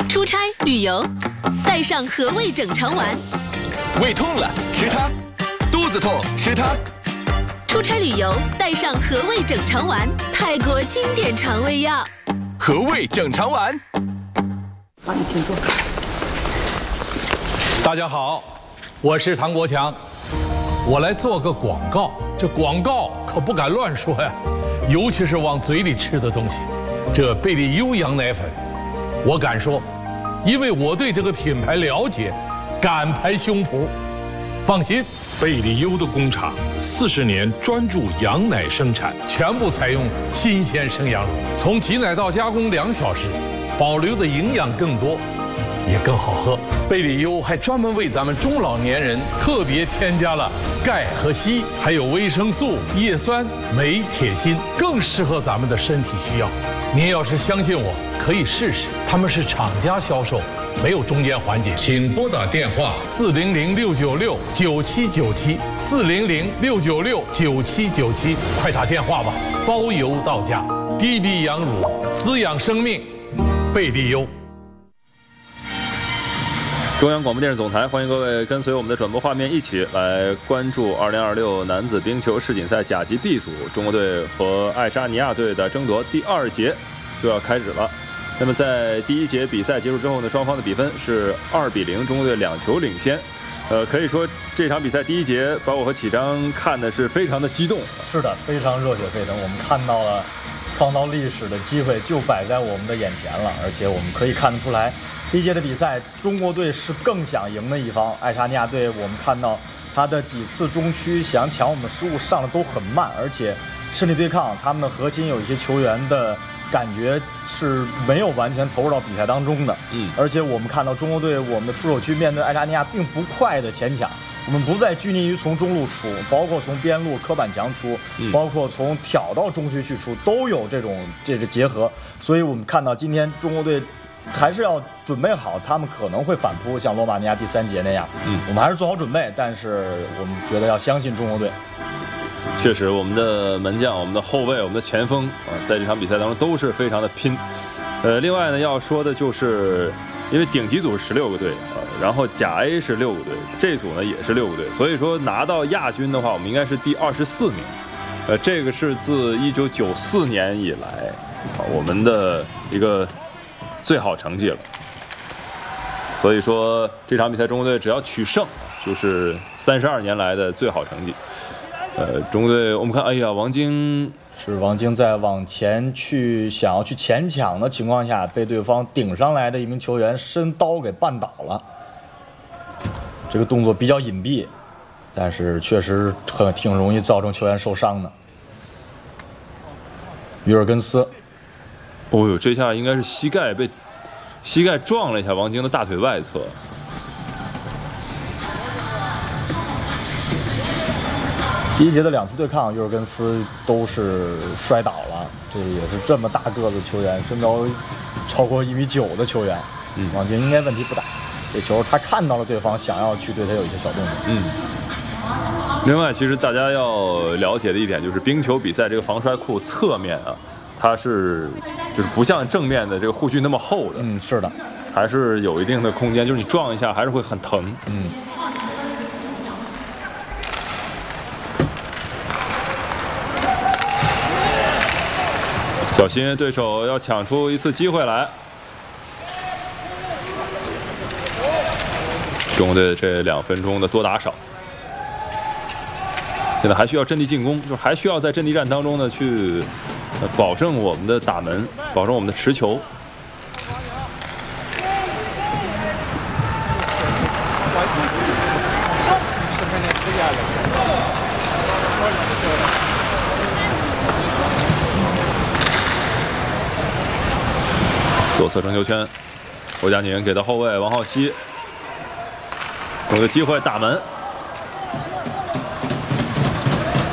出差旅游，带上和味整肠丸。 胃痛了吃它，肚子痛吃它。 出差旅游，带上和味整肠丸，泰国经典肠胃药。 和味整肠丸。 好，你请坐。 大家好，我是唐国强，我来做个广告。这广告可不敢乱说呀，尤其是往嘴里吃的东西。这贝利优羊奶粉，我敢说，因为我对这个品牌了解，敢拍胸脯。放心， 贝利优的工厂40年专注羊奶生产， 全部采用新鲜生羊乳，从挤奶到加工2小时，保留的营养更多，也更好喝。贝利优还专门为咱们中老年人特别添加了钙和硒，还有维生素、叶酸、镁、铁、锌，更适合咱们的身体需要。您要是相信我，可以试试，他们是厂家销售，没有中间环节。请拨打电话400-696-9797，400-696-9797，快打电话吧，包邮到家。滴滴羊乳，滋养生命，贝利优。 中央广播电视总台，欢迎各位跟随我们的转播画面一起来关注2026男子冰球世锦赛甲级 B 组，中国队和爱沙尼亚队的争夺第2节就要开始了。那么在第1节比赛结束之后呢，双方的比分是2-0，中国队2球领先。可以说这场比赛第1节，把我和启章看的是非常的激动。 是的，非常热血沸腾，我们看到了创造历史的机会就摆在我们的眼前了，而且我们可以看得出来。第1节的比赛，中国队是更想赢的一方。爱沙尼亚队，我们看到他的几次中区想抢我们失误上的都很慢，而且身体对抗，他们的核心有一些球员的感觉是没有完全投入到比赛当中的。而且我们看到中国队，我们的出手区面对爱沙尼亚并不快的前抢，我们不再拘泥于从中路出，包括从边路科板墙出，包括从挑到中区去出，都有这个结合。所以我们看到今天中国队还是要准备好，他们可能会反扑，像罗马尼亚第3节那样。我们还是做好准备，但是我们觉得要相信中国队。 确实，我们的门将、我们的后卫、我们的前锋在这场比赛当中都是非常的拼。另外呢，要说的就是，因为顶级组是16个队然后甲 A 是6个队，这组呢也是6个队，所以说拿到亚军的话，我们应该是第24名。这个是自1994年以来我们的一个最好成绩了。所以说这场比赛中国队只要取胜，就是32年来的最好成绩。中国队我们看，哎呀，王晶在往前去想要去前抢的情况下，被对方顶上来的一名球员伸刀给绊倒了。这个动作比较隐蔽，但是确实挺容易造成球员受伤的。于尔根斯，哦呦，这下应该是膝盖撞了一下王晶的大腿外侧。第1节的2次对抗，尤尔根斯都是摔倒了，这也是这么大个子球员，身高超过1.9米的球员，王晶应该问题不大。这球他看到了对方想要去对他有一些小动作。另外，其实大家要了解的一点就是，冰球比赛这个防摔裤侧面它是就是不像正面的这个护具那么厚的。是的，还是有一定的空间，就是你撞一下还是会很疼。小心对手要抢出一次机会来。中国队这2分钟的多打少，现在还需要阵地进攻，就是还需要在阵地战当中呢去保证我们的打门，保证我们的持球。左侧争球圈，侯佳宁给到后卫王浩熙，有个机会打门。